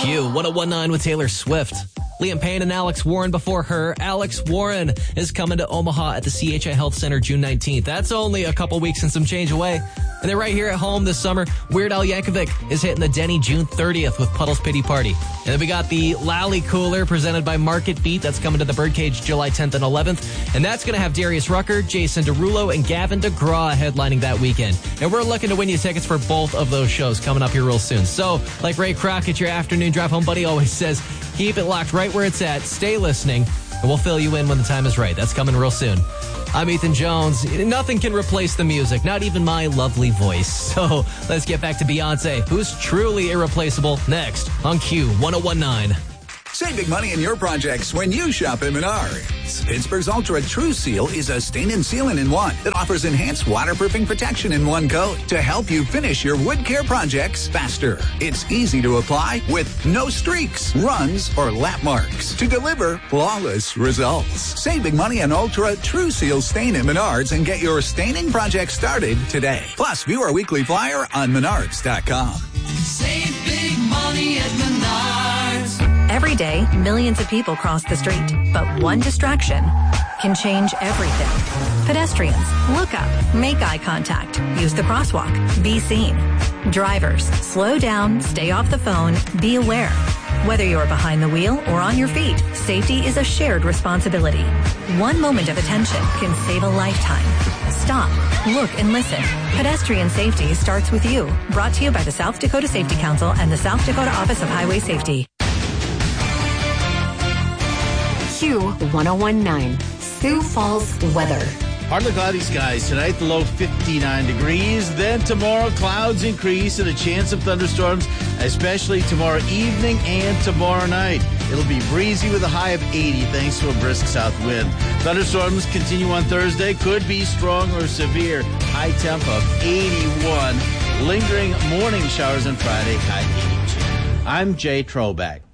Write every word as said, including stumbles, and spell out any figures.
Q one oh one point nine with Taylor Swift. Liam Payne and Alex Warren before her. Alex Warren is coming to Omaha at the C H I Health Center June nineteenth. That's only a couple weeks and some change away. And then right here at home this summer, Weird Al Yankovic is hitting the Denny June thirtieth with Puddles Pity Party. And then we got the Lally Cooler presented by Market Beat. That's coming to the Birdcage July tenth and eleventh. And that's going to have Darius Rucker, Jason Derulo, and Gavin DeGraw headlining that weekend. And we're looking to win you tickets for both of those shows coming up here real soon. So, like Ray Crockett, your afternoon drive home buddy always says, keep it locked right where it's at. Stay listening, and we'll fill you in when the time is right. That's coming real soon. I'm Ethan Jones. Nothing can replace the music, not even my lovely voice. So let's get back to Beyonce, who's truly irreplaceable, next on Q one oh one point nine. Save big money in your projects when you shop at Menards. Pittsburgh's Ultra True Seal is a stain and sealant in one that offers enhanced waterproofing protection in one coat to help you finish your wood care projects faster. It's easy to apply with no streaks, runs, or lap marks to deliver flawless results. Save big money on Ultra True Seal stain at Menards and get your staining project started today. Plus, view our weekly flyer on menards dot com. Save big money at Menards. Every day, millions of people cross the street, but one distraction can change everything. Pedestrians, look up, make eye contact, use the crosswalk, be seen. Drivers, slow down, stay off the phone, be aware. Whether you're behind the wheel or on your feet, safety is a shared responsibility. One moment of attention can save a lifetime. Stop, look, and listen. Pedestrian safety starts with you. Brought to you by the South Dakota Safety Council and the South Dakota Office of Highway Safety. Q one oh one point nine, Sioux Falls weather. Partly cloudy skies. Tonight, the low fifty-nine degrees. Then tomorrow, clouds increase and a chance of thunderstorms, especially tomorrow evening and tomorrow night. It'll be breezy with a high of eighty thanks to a brisk south wind. Thunderstorms continue on Thursday. Could be strong or severe. High temp of eighty-one. Lingering morning showers on Friday, high eighty-two. I'm Jay Trollback.